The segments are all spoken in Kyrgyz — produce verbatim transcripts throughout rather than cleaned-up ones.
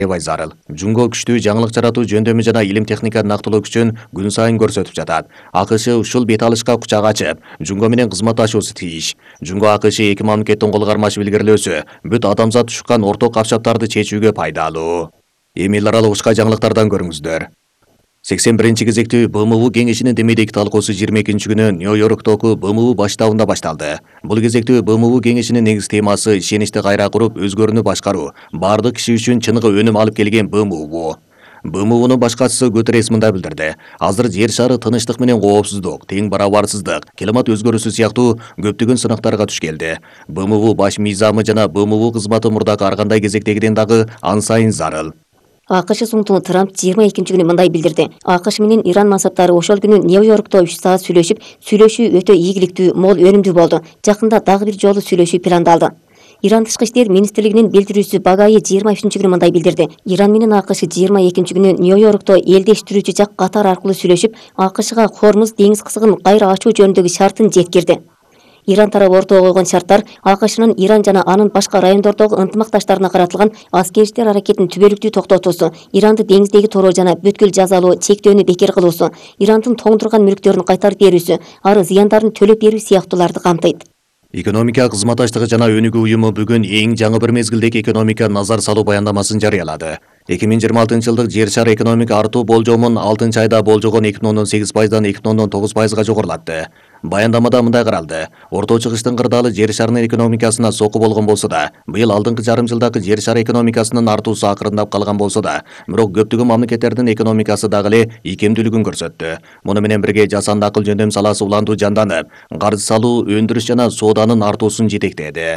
Эбай зарыл. Жунго күчтүү жаңылык жаратуу жөндөмү жана илим техника нактылоо күчүн күн сайын көрсөтүп жатат. АКШ ушул бет алышка кучак ачып, Жунго менен кызматташуусу тийиш. Жунго АКШ эки мамлекеттин кол кармашып илгерилөөсү бүт адамзат ушкан орток капчаптарды чечүүгө пайдалуу. Эми эл аралык ушка жаңылыктардан көрүңүздөр. сексен биринчи кезектүү Б М У кеңешинин демейдеги талкуусу жыйырма экинчи күнү Нью-Йорктогу Б М У баштабында башталды. Бул кезектүү Б М У кеңешинин негиз темасы ишеничти кайра куруп, өзгөрүүнү башкаруу, баардык киши үчүн чыныгы өнүм алып келген Б М У. Б М Унун башкачысы Гутеррес мындай билдирди. Азыр жер шары тынычтык менен коопсуздук, тең барабарсыздык, климат өзгөрүүсү сыяктуу көптөгөн сынактарга туш келди. Б М У баш мыйзамы жана Б М У кызматы мурдагы ар кандай кезектегиден дагы ан сайын зарыл. АКШ суңтугу Трамп жыйырма экинчи күнү мындай билдирди. АКШ менен Иран мансаптары ошол күнү Нью-Йоркто үч саат сүйлөшүп, сүйлөшүү өтө ийгиликтүү, мол өнүмдүү болду. Жакында дагы бир жолу сүйлөшүү пландалды. Иран тышкы иштер министрлигинин билдирүүсү Багаи жыйырма үчүнчү күнү мындай билдирди. Иран менен АКШ жыйырма экинчи күнү Нью-Йоркто элдештирүүчү жак катар аркылуу сүйлөшүп, АКШга Хормуз деңиз кызыгын кайра ачуу жөнүндөгү шартын жеткирди. Иран тарабы ортого койгон шарттар АКШнын Иран жана анын башка райондордогу ынтымакташтарына каратылган аскери иштер аракетин түбөлүктүү токтотуусу, Иранды деңиздеги тороо жана бүткүл жазалоо чектөөнү бекер кылуусу, Ирандын тоңдурган мүлктөрүн кайтарып берүүсү, ары зыяндарын төлөп берүү сыяктууларды камтыйт. Экономика кызматташтыгы жана өнүгүү уюму бүгүн эң жаңы бир мезгилдеги экономика назар салуу баяндамасын жарыялады. эки миң жыйырма алтынчы жылдык жер шары экономика артуу болжомун алтынчы айда болжогон эки бүтүн ондон сегиз пайыздан эки бүтүн ондон тогуз пайызга жогорулатты. Баяндамада мындай каралды. Орто чыгыштын кырдаалы жер шарынын экономикасына соку болгон болсо да, быйыл алдыңкы жарым жылдагы жер шары экономикасынын артуусу акырындап калган болсо да, бирок көптөгөн мамлекеттердин экономикасы дагы эле ийкемдүүлүгүн көрсөттү. Муну менен бирге жасанды акыл жөндөм саласы улантуу жанданып, каржы салуу, өндүрүш жана сооданын артуусун жетектеди.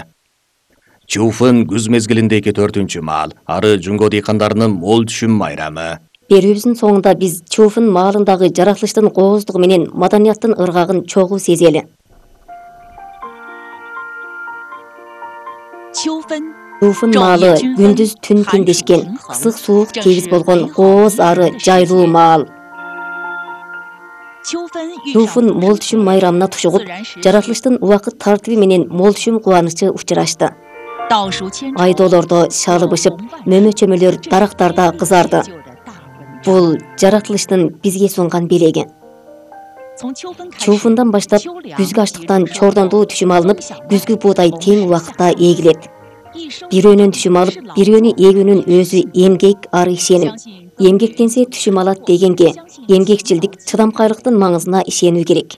Чуфын күз мезгилиндеги төртүнчү маал, ары Жунго дыйкандарынын мол түшүм майрамы. Берүүбүздүн соңунда биз Чуфын маалындагы жаратылыштын кооздугу менен маданияттын ыргагын чогуу сезели. Чуфын маалы күндүз түн теңдешкен, ысык суук тегиз болгон кооз ары жайлуу маал. Чуфын мол түшүм майрамына тушугуп, жаратылыштын убакыт тартиби менен мол түшүм кубанычы учурашты. Айдоолордо шалы бышып, мөмө-чөмөлөр дарактарда кызарды. Бул жаратылыштын бизге сунган белеги. Чуфундан баштап күзгү аштыктан чордондуу түшүм алынып, күзгү буудай тең убакытта эгилет. Бирөөнөн түшүм алып, бирөөнү эгүүнүн өзү эмгек ары ишеним. Эмгектенсе түшүм алат дегенге, эмгекчилдик, чыдамкайлыктын маңызына ишенүү керек.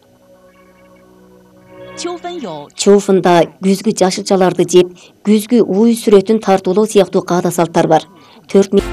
Чуфунда күзгү жашылчаларды жеп, күзгү ууй сүрөтүн тартуулоо сыяктуу каада салттар бар. төрт